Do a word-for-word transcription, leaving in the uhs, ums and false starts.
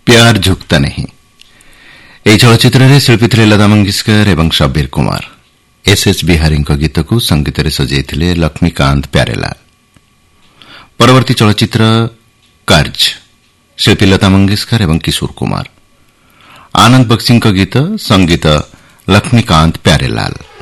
प्यार झुकता नहीं ଏହି ଚଳଚ୍ଚିତ୍ରରେ ଶିଳ୍ପୀ ଥିଲେ ଲତା ମଙ୍ଗେଶକର ଏବଂ ଶବ୍ବୀର କୁମାର। ଏସ୍ଏସ୍ ବିହାରୀଙ୍କ ଗୀତକୁ ସଙ୍ଗୀତରେ ସଜାଇଥିଲେ ଲକ୍ଷ୍ମୀକାନ୍ତ ପ୍ୟାରେଲାଲ। ପରବର୍ତ୍ତୀ ଚଳଚ୍ଚିତ୍ର କାର୍ଯ୍ୟ, ଶିଳ୍ପୀ ଲତା ମଙ୍ଗେଶକର ଏବଂ କିଶୋର କୁମାର। ଆନନ୍ଦ ବକ୍ସିଙ୍କ ଗୀତ, ସଙ୍ଗୀତ ଲକ୍ଷ୍ମୀକାନ୍ତ ପ୍ୟାରେଲାଲ।